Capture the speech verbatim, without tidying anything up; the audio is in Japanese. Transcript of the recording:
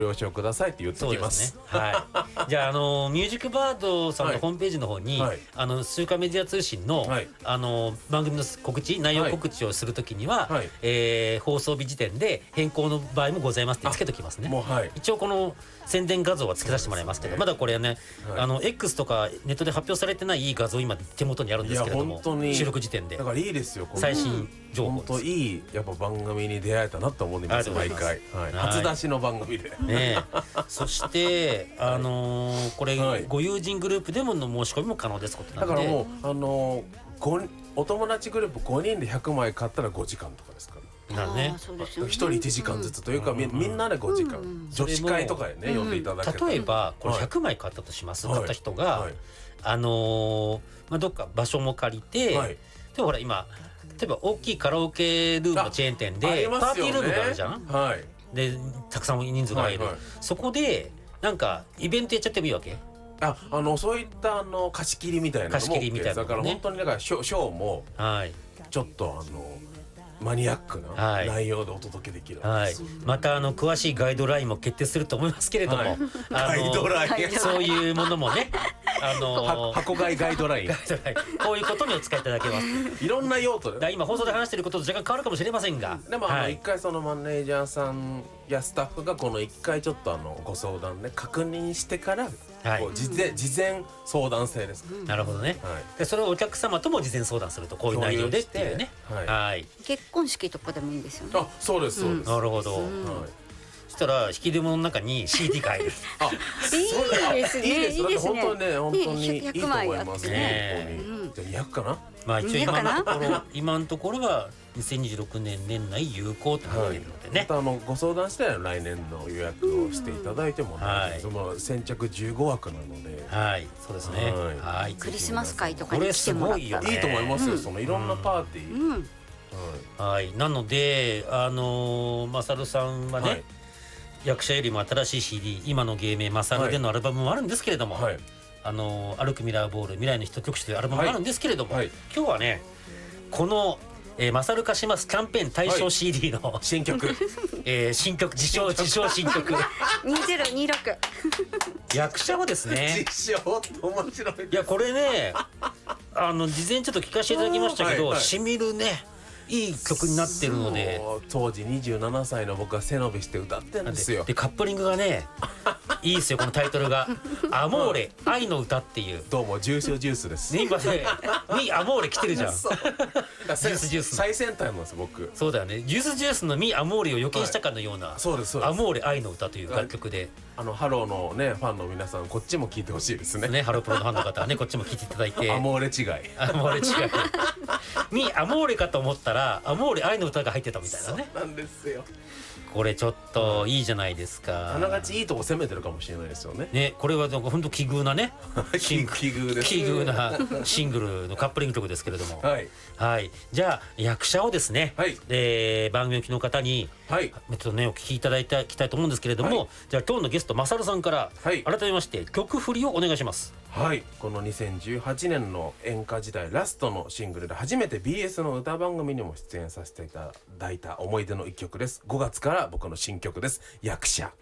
了承くださいって言っておきます。 そうですね。はい。じゃあ、あのミュージックバードさんのホームページの方に、はい、あの週刊メディア通信の、はい、あの番組の告知、内容告知をするときには、はい、えー、放送日時点で変更の場合もございますってつけときますね。もう、はい、一応この宣伝画像はつけさせてもらいますけど、ね、まだこれはね、はい、あの X とかネットで発表されてない画像今手元にあるんですけれども、収録時点でだからいいですよ、 最新情報です。 本当いいやっぱ番組に出会えたなと思います毎回、はい、初出しの番組で、 ね、そしてあのー、これ、はい、ご友人グループでもの申し込みも可能ですことなんで、 だからもうあのー、お友達グループごにんでひゃくまい買ったらごじかんとかですから、ね、ひとりいちじかんずつというか、うん、み, みんなでごじかん、うん、女子会とかでね、うん、呼んでいただけたら、 例えばこれひゃくまい買ったとします、はい、買った人が、はい、あのーまあ、どっか場所も借りて、はい、でもほら今例えば大きいカラオケルームのチェーン店でパーティールームがあるじゃん、はい、でたくさん人数が入る、はいはい、そこでなんかイベントやっちゃってもいいわけ。 あ、あのそういったあの貸し切りみたいなのも貸し切りみたいなのも、ね、 だから本当にだからショー、ショーもちょっとあのマニアックな内容でお届けできる、 はいはい、またあの詳しいガイドラインも決定すると思いますけれども、はい、 ガイドラインそういうものもね、あのー、 箱買いガイドラインこういうことにお使いいただけます。 いろんな用途で今放送で話していることと若干変わるかもしれませんが、 でもあの一回そのマネージャーさんやスタッフがこの一回ちょっとあのご相談ね確認してからこう事前、事前相談制です、 うん、なるほどね、はい、でそれをお客様とも事前相談するとこういう内容でっていうね、 はいはい、結婚式とかでもいいんですよね。 あ、そうですそうです、 うん、なるほど、うん、はい、そしたら引き出物の中に シーディー が入るあ、いいですね、いいですね、 本当にね、本当にいいと思いますね。じゃあにひゃくかな。 まあ一応今のところ今のところはにせんにじゅうろくねん年内有効となっているのでね、 またあのご相談したら来年の予約をしていただいても、はい、その先着じゅうごわくなので、 はい、そうですね、 はい、クリスマス会とかに来てもらったらいいと思いますよ、そのいろんなパーティー、うんうん、 はい、なのであのー、マサルさんはね、はい、役者よりも新しい シーディー 今の芸名マサルでのアルバムもあるんですけれども、はい、あのー、歩くミラーボール未来のヒット曲集というアルバムもあるんですけれども、はいはい、今日はねこのえー、マサル貸しますキャンペーン対象 シーディー の、はい、 新曲、 えー、新曲自称自称新曲にせんにじゅうろく役者はですね自称って面白い。 いやこれねあの事前ちょっと聞かせていただきましたけど、はいはい、しみるねいい曲になってるので、 当時にじゅうななさいの僕は背伸びして歌ってるんですよ。 でカップリングがねいいですよ、このタイトルがアモーレ愛の歌っていう。 どうもジュースジュースです、 ね、今ねミアモーレ来てるじゃんジュースジュース最先端なんです僕。 そうだよね、ジュースジュースのミアモーレを予見したかのような、はい、 そうですそうです、 アモーレ愛の歌という楽曲で、 あのハローのねファンの皆さんこっちも聞いてほしいですね。 ね、ハロープロのファンの方はねこっちも聞いていただいてアモーレ違いアモーレ違いミアモーレかと思ったらアモーレ愛の歌が入ってたみたいなね。 そうなんですよ。 これちょっといいじゃないですか。 あながちいいとこ攻めてるかもしれないですよね。 ね、これはなんか本当奇遇なね奇遇です。 奇遇なシングルのカップリング曲ですけれども、はい、はい、じゃあ役者をですね、はい、えー、番組の方に、はい、ちょっとねお聞きいただいたきたいと思うんですけれども、はい、じゃあ今日のゲストマサルさんから、はい、改めまして曲振りをお願いします。 はい、このにせんじゅうはちねんの演歌時代ラストのシングルで初めて ビーエス の歌番組にも出演させていただいた思い出の一曲です。ごがつから僕の新曲です。役者。